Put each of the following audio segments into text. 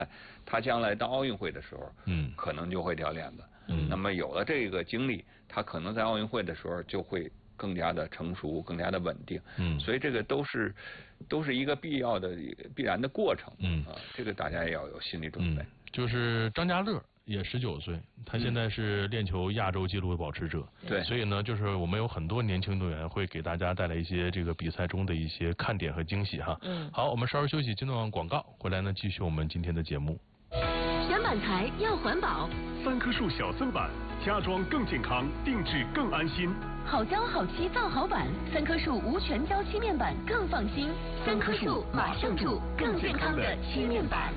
他将来到奥运会的时候，可能就会掉链子。那么有了这个经历，他可能在奥运会的时候就会更加的成熟，更加的稳定。所以这个都是一个必然的过程。这个大家也要有心理准备。 就是张家乐也19岁，他现在是链球亚洲纪录保持者。 对， 所以呢，就是我们有很多年轻运动员会给大家带来一些这个比赛中的一些看点和惊喜哈。好，我们稍事休息，进段广告，回来呢继续我们今天的节目。 选板材要环保 ，3棵树小增板，加装更健康，定制更安心。 好胶好漆造好板，3棵树无全胶漆面板更放心。3棵树马上树，更健康的漆面板。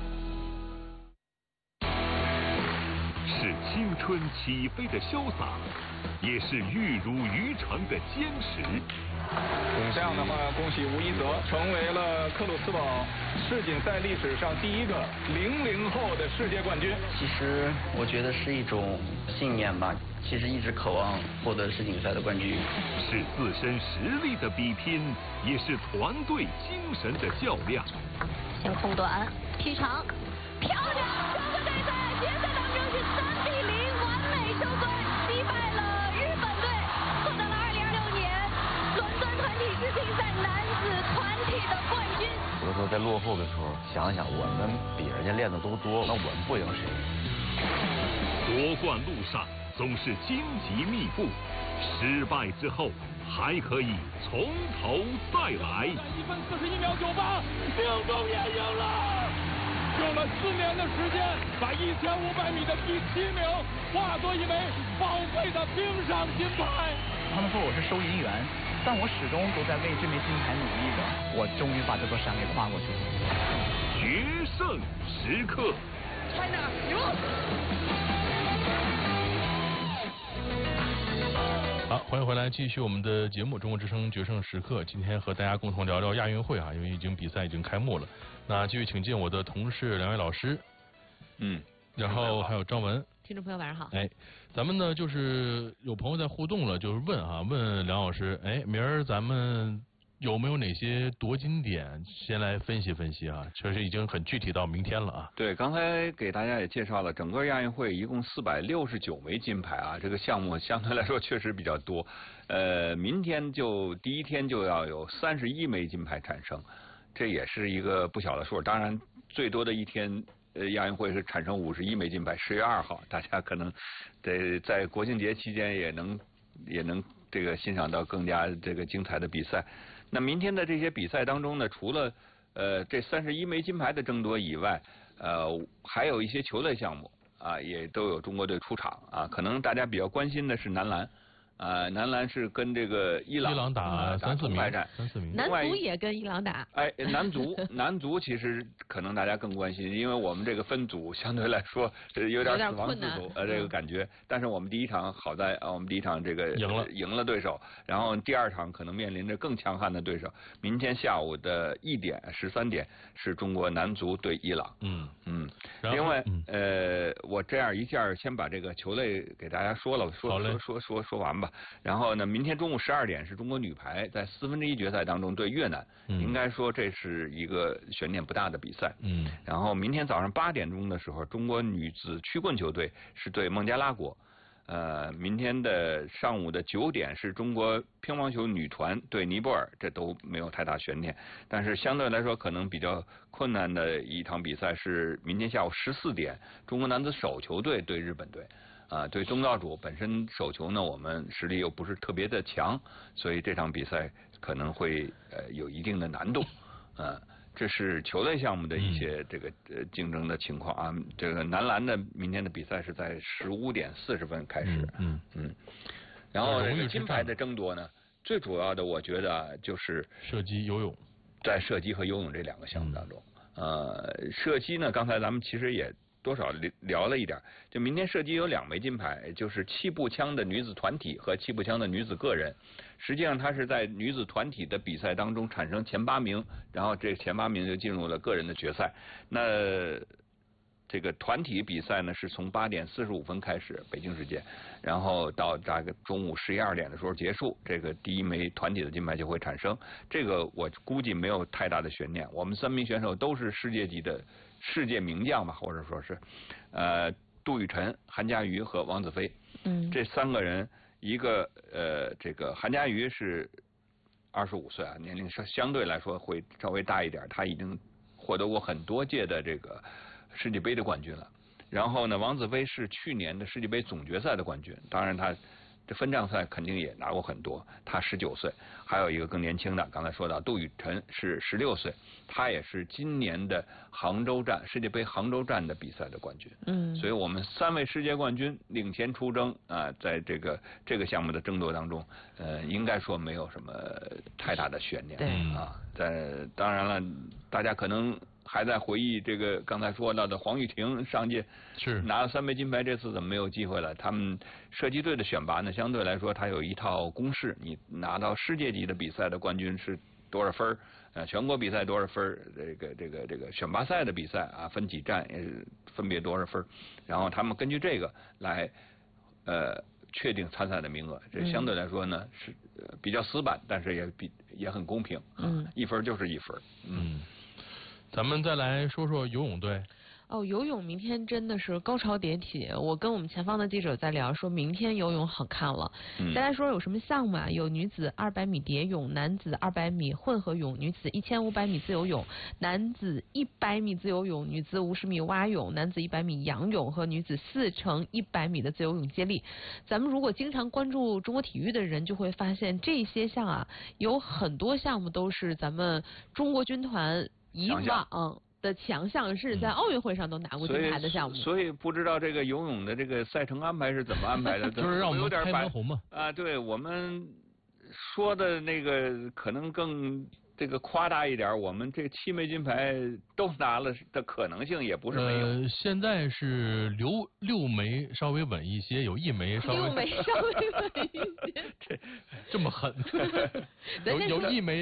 是青春起飞的潇洒，也是玉汝于成的坚持。 这样的话，恭喜吴一泽成为了克鲁斯堡世锦赛历史上第一个00后的世界冠军。 其实我觉得是一种信念吧，其实一直渴望获得世锦赛的冠军。 是自身实力的比拼，也是团队精神的较量。 先控短，踢长，漂亮！中国队在决赛当中是3比0完美收官，击败了日本队，获得了2026年伦敦团体世锦赛男子团体的冠军。 有的时候在落后的时候，想想我们比人家练的都多，那我们不赢谁？ 夺冠路上总是荆棘密布，失败之后还可以从头再来。 1分41秒98，命中也赢了。用了4年的时间，把1500米的第7名化作一枚宝贵的冰上金牌。 他们说我是收银员，但我始终都在为这枚金牌努力着。我终于把这座山给跨过去了。 决胜时刻 ，China 赢了。 好，欢迎回来，继续我们的节目《中国之声决胜时刻》。今天和大家共同聊聊亚运会啊，因为比赛已经开幕了。那继续请进我的同事2位老师，然后还有张文。 听众朋友晚上好。 咱们呢就是有朋友在互动了，就是问梁老师，明儿咱们有没有哪些夺金点？先来分析分析啊，确实已经很具体到明天了啊。 对，刚才给大家也介绍了，整个亚运会一共469枚金牌啊，这个项目相对来说确实比较多。明天第一天就要有31枚金牌产生，这也是一个不小的数。当然，最多的一天。亚运会是产生51枚金牌，10月2号，大家可能得在国庆节期间也能这个欣赏到更加这个精彩的比赛。那明天的这些比赛当中呢，除了这31枚金牌的争夺以外，还有一些球类项目啊，也都有中国队出场啊。可能大家比较关心的是男篮。男篮是跟这个伊朗打铜牌战 ，3-4名。 男足也跟伊朗打。 男足其实可能大家更关心，因为我们这个分组相对来说有点死亡之组这个感觉。但是我们第一场好在我们第一场这个赢了对手，然后第2场可能面临着更强悍的对手。明天下午的13点是中国男足对伊朗。另外我这样一下先把这个球类给大家说完吧。然后呢，明天中午12点是中国女排在1/4决赛当中对越南，应该说这是一个悬念不大的比赛。然后明天早上8点钟的时候，中国女子曲棍球队是对孟加拉国。明天的上午的9点是中国乒乓球女团对尼泊尔，这都没有太大悬念。但是相对来说可能比较困难的一场比赛是明天下午14点，中国男子手球队对日本队。对东道主本身手球呢，我们实力又不是特别的强，所以这场比赛可能会有一定的难度。这是球类项目的一些这个竞争的情况啊。这个男篮的明天的比赛是在15点40分开始。然后这个金牌的争夺呢，最主要的我觉得就是射击、游泳， 在射击和游泳这2个项目当中。射击呢，刚才咱们其实也多少聊了一点，就明天射击有2枚金牌，就是气步枪的女子团体和气步枪的女子个人。实际上它是在女子团体的比赛当中产生前8名，然后这前8名就进入了个人的决赛。那这个团体比赛呢是从8点45分开始，北京时间，然后到大概中午11、2点的时候结束，这个第1枚团体的金牌就会产生。这个我估计没有太大的悬念，我们3名选手都是世界级的世界名将吧，或者说是杜雨辰、韩家瑜和王子飞。这3个人，一个这个韩家瑜是25岁啊，年龄相对来说会稍微大一点，他已经获得过很多届的这个世界杯的冠军了。然后呢，王子飞是去年的世界杯总决赛的冠军，当然他这分站赛肯定也拿过很多。他19岁，还有一个更年轻的，刚才说到杜雨辰是16岁，他也是今年的杭州站世界杯杭州站的比赛的冠军。所以我们3位世界冠军领衔出征啊，在这个项目的争夺当中，应该说没有什么太大的悬念。啊，当然了，大家可能还在回忆这个刚才说到的黄玉婷上届是拿了3枚金牌，这次怎么没有机会了？他们射击队的选拔呢，相对来说它有一套公式，你拿到世界级的比赛的冠军是多少分，全国比赛多少分，这个选拔赛的比赛啊分几站也是分别多少分，然后他们根据这个来确定参赛的名额。这相对来说呢是比较死板，但是也很公平。1分就是1分。 咱们再来说说游泳队。 游泳明天真的是高潮迭起。我跟我们前方的记者在聊，说明天游泳好看了。大家说有什么项目啊？有女子200米蝶泳、男子200米混合泳、女子1500米自由泳、男子100米自由泳、女子50米蛙泳、男子100米仰泳和女子4×100米的自由泳接力。咱们如果经常关注中国体育的人，就会发现这些项啊，有很多项目都是咱们中国军团以往的强项，是在奥运会上都拿过金牌的项目。 所以不知道这个游泳的这个赛程安排是怎么安排的？ 就是让我们开门红嘛。 对，我们说的那个可能更这个夸大一点，我们这7枚金牌都拿了的可能性也不是没有。 现在是6枚稍微稳一些，有1枚稍微 6枚稍微稳一些， 这么狠。有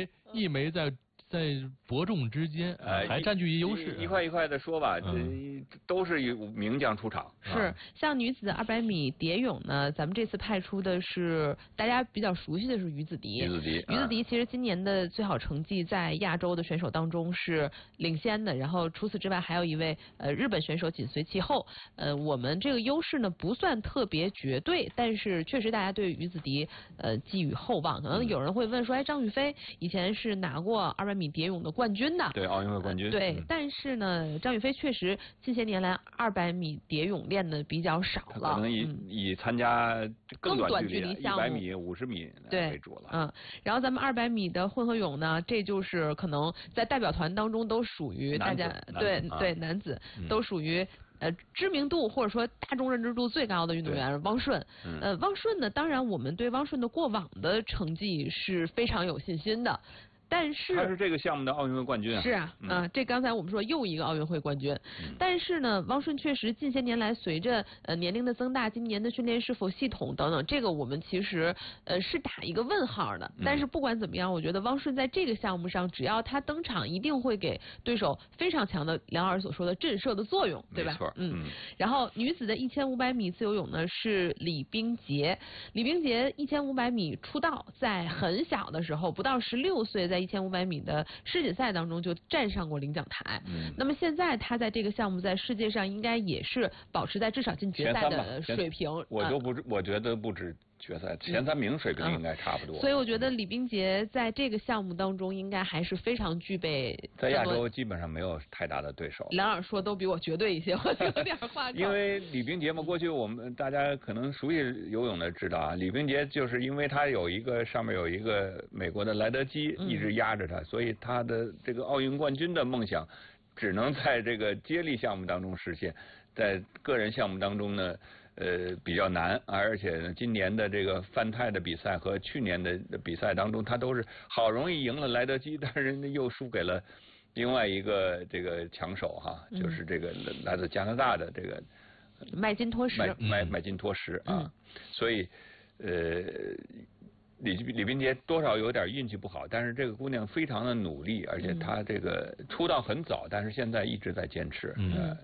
1枚在伯仲之间，还占据优势。 一块一块的说吧，都是有名将出场。 是，像女子200米蝶泳呢，咱们这次派出的是大家比较熟悉的是于子迪。 于子迪其实今年的最好成绩在亚洲的选手当中是领先的，然后除此之外还有一位日本选手紧随其后。我们这个优势呢不算特别绝对，但是确实大家对于子迪寄予厚望。可能有人会问说，张雨霏以前是拿过200米蝶泳的冠军的， 对，奥运会冠军。 对，但是呢，张雨霏确实近些年来200米蝶泳练的比较少了， 可能以参加更短距离项目 100米、50米为主了。 然后咱们200米的混合泳呢，这就是可能在代表团当中都属于大家男子都属于知名度或者说大众认知度最高的运动员汪顺。汪顺呢，当然我们对汪顺的过往的成绩是非常有信心的。但是他是这个项目的奥运会冠军啊！ 是啊，这刚才我们说又一个奥运会冠军。但是呢，汪顺确实近些年来随着年龄的增大，今年的训练是否系统等等，这个我们其实是打一个问号的。但是不管怎么样，我觉得汪顺在这个项目上，只要他登场，一定会给对手非常强的梁老师所说的震慑的作用，对吧？ 没错。 然后女子的1500米自由泳呢是李冰洁1500米出道，在很小的时候，不到16岁，在1500米的世锦赛当中就站上过领奖台。那么现在他在这个项目在世界上应该也是保持在至少进决赛的水平。 我觉得不止决赛前3名水平应该差不多。 所以我觉得李冰洁在这个项目当中应该还是非常具备。 在亚洲基本上没有太大的对手。 梁老师说都比我绝对一些，我有点话。 因为李冰洁嘛，过去我们大家可能熟悉游泳的知道啊，李冰洁就是因为他上面有一个美国的莱德基一直压着他，所以他的这个奥运冠军的梦想只能在这个接力项目当中实现，在个人项目当中呢比较难，而且呢今年的这个范泰的比赛和去年的比赛当中，他都是好容易赢了莱德基，但是又输给了另外一个这个强手哈，就是这个来自加拿大的这个麦金托什。 麦金托什啊，所以李冰洁多少有点运气不好，但是这个姑娘非常的努力，而且她这个出道很早，但是现在一直在坚持。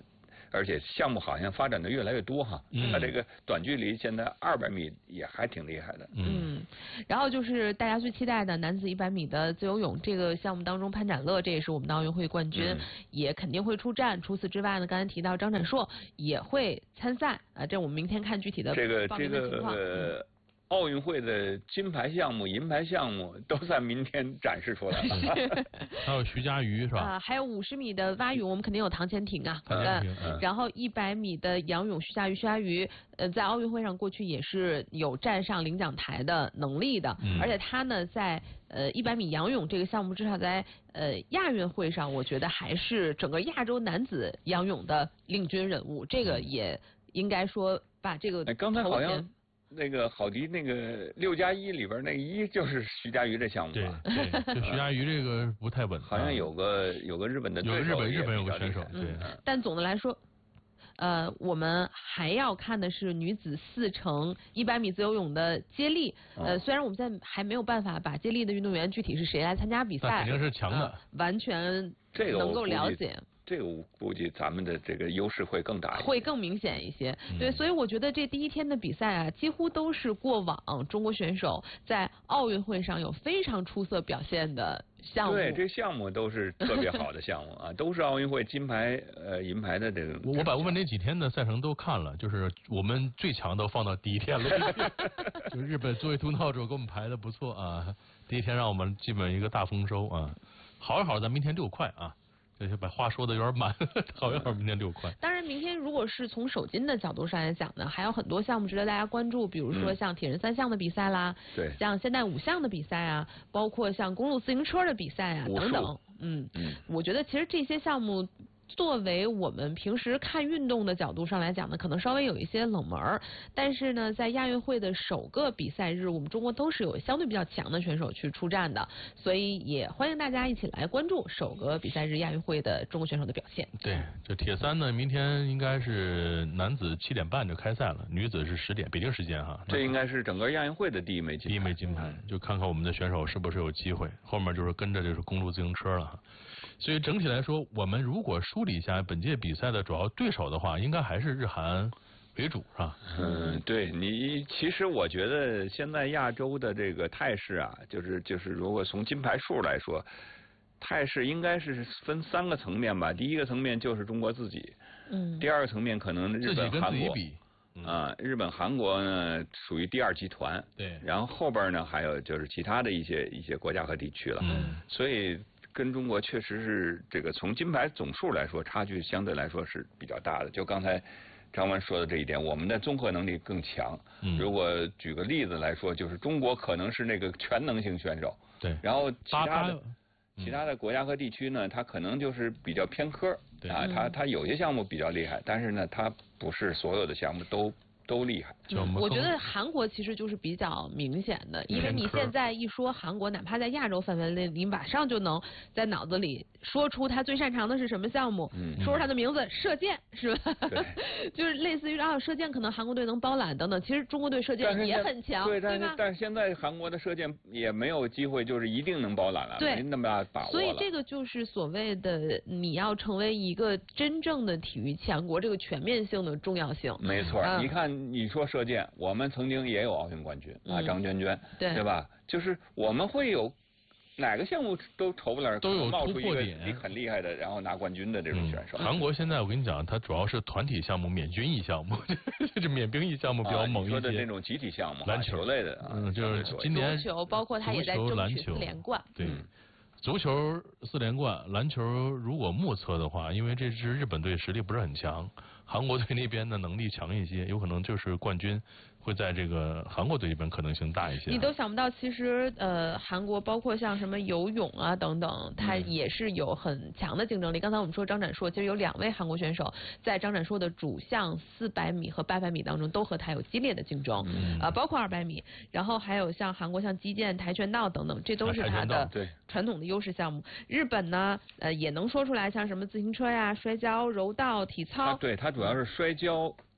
而且项目好像发展的越来越多哈。它这个短距离现在200米也还挺厉害的。 然后就是大家最期待的男子100米的自由泳这个项目当中，潘展乐这也是我们的奥运会冠军，也肯定会出战。除此之外呢，刚才提到张展硕也会参赛这我们明天看具体的报名的情况。 奥运会的金牌项目、银牌项目都在明天展示出来了。 还有徐嘉余是吧？ 还有50米的蛙泳，我们肯定有唐钱婷啊。然后100米的仰泳，徐嘉余在奥运会上过去也是有站上领奖台的能力的，而且他呢在100米仰泳这个项目，至少在亚运会上，我觉得还是整个亚洲男子仰泳的领军人物。这个也应该说把这个刚才好像。那个郝迪那个6+1里边那1就是徐嘉余这项目吧？ 对，就徐嘉余这个不太稳。 好像有个日本的对手， 日本有个选手，对。 但总的来说，我们还要看的是女子4乘100米自由泳的接力。虽然我们现在还没有办法把接力的运动员具体是谁来参加比赛， 肯定是强的， 完全能够了解。 这个我估计咱们的这个优势会更大一些， 会更明显一些。对，所以我觉得这第一天的比赛啊，几乎都是过往中国选手在奥运会上有非常出色表现的项目。 对，这项目都是特别好的项目啊，都是奥运会金牌、银牌的这个。 我把那几天的赛程都看了，就是我们最强都放到第一天了。就日本作为东道主给我们排的不错啊，第一天让我们基本一个大丰收啊。好一好，咱明天6块啊。就把话说的有点满，好一会儿明天6块。 当然，明天如果是从首金的角度上来讲呢，还有很多项目值得大家关注，比如说像铁人3项的比赛啦， 对， 像现代5项的比赛啊，包括像公路自行车的比赛啊等等。我觉得其实这些项目。作为我们平时看运动的角度上来讲呢，可能稍微有一些冷门，但是呢，在亚运会的首个比赛日，我们中国都是有相对比较强的选手去出战的，所以也欢迎大家一起来关注首个比赛日亚运会的中国选手的表现。 对，这铁3呢，明天应该是男子7点半就开赛了，女子是10点，北京时间哈。 这应该是整个亚运会的第一枚金牌， 就看看我们的选手是不是有机会，后面就是跟着就是公路自行车了哈。所以整体来说，我们如果梳理一下本届比赛的主要对手的话，应该还是日韩为主，是吧？ 对，其实我觉得现在亚洲的这个态势啊，就是如果从金牌数来说，态势应该是分3个层面吧。第一个层面就是中国自己，第二个层面可能日本、韩国。日本、韩国呢属于第2集团， 对， 然后后边呢还有就是其他的一些国家和地区了，所以。跟中国确实是这个从金牌总数来说，差距相对来说是比较大的。就刚才张文说的这一点，我们的综合能力更强。如果举个例子来说，就是中国可能是那个全能型选手， 对， 然后其他的国家和地区呢，它可能就是比较偏科啊，它有些项目比较厉害，但是呢，它不是所有的项目都厉害。 我觉得韩国其实就是比较明显的，因为你现在一说韩国，哪怕在亚洲范围内，你马上就能在脑子里说出他最擅长的是什么项目，说出他的名字，射箭是吧？就是类似于射箭可能韩国队能包揽等等，其实中国队射箭也很强，对吧？ 但是现在韩国的射箭也没有机会，就是一定能包揽了，没那么大把握了。 所以这个就是所谓的你要成为一个真正的体育强国，这个全面性的重要性。 没错，你看你说射箭，我们曾经也有奥运冠军啊，张娟娟，对吧？就是我们会有哪个项目都筹不了， 都有冒出一个点很厉害的，然后拿冠军的这种选手。 韩国现在我跟你讲，它主要是团体项目、免军役项目，这免兵役项目比较猛一些。 说的那种集体项目， 篮球类的， 就是今年足球，包括他也在争取4连冠。 对。足球4连冠，篮球如果目测的话，因为这支日本队实力不是很强，韩国队那边的能力强一些，有可能就是冠军会在这个韩国队这边可能性大一些。 你都想不到，其实韩国包括像什么游泳啊等等，它也是有很强的竞争力。刚才我们说张展硕，其实有2位韩国选手在张展硕的主项400米和800米当中都和他有激烈的竞争，包括200米，然后还有像韩国像击剑、跆拳道等等，这都是他的传统的优势项目。日本呢，也能说出来，像什么自行车呀、摔跤、柔道、体操。 对，它主要是摔跤、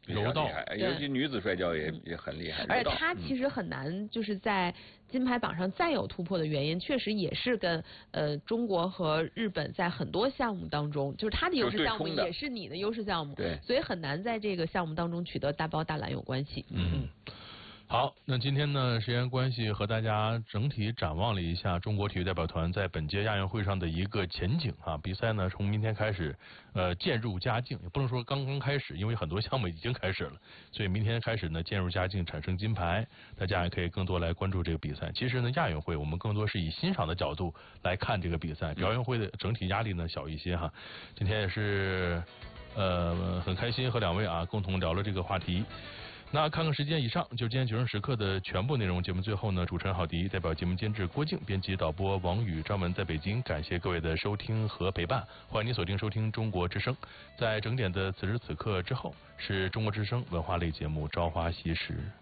柔道， 尤其女子摔跤也很厉害。 而且她其实很难就是在金牌榜上再有突破的原因，确实也是跟中国和日本在很多项目当中，就是她的优势项目也是你的优势项目， 对， 所以很难在这个项目当中取得大包大揽有关系。 好，那今天呢，时间关系和大家整体展望了一下中国体育代表团在本届亚运会上的一个前景啊。比赛呢，从明天开始，渐入佳境，也不能说刚刚开始，因为很多项目已经开始了，所以明天开始呢，渐入佳境，产生金牌，大家也可以更多来关注这个比赛。其实呢，亚运会我们更多是以欣赏的角度来看这个比赛，奥运会的整体压力呢小一些哈。今天也是很开心和两位啊共同聊了这个话题。那看看时间，以上就是今天决胜时刻的全部内容。节目最后呢，主持人郝迪代表节目监制郭靖、编辑导播王宇、张文在北京，感谢各位的收听和陪伴。欢迎您锁定收听中国之声，在整点的此时此刻之后，是中国之声文化类节目《朝花夕拾》。